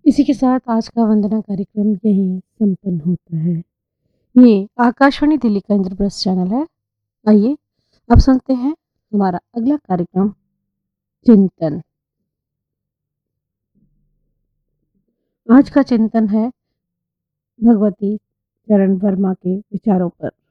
इसी के साथ आज का वंदना कार्यक्रम यहीं संपन्न होता है। ये आकाशवाणी दिल्ली का इंद्रप्रस्थ चैनल है। आइए अब सुनते हैं हमारा अगला कार्यक्रम चिंतन। आज का चिंतन है भगवती चरण वर्मा के विचारों पर।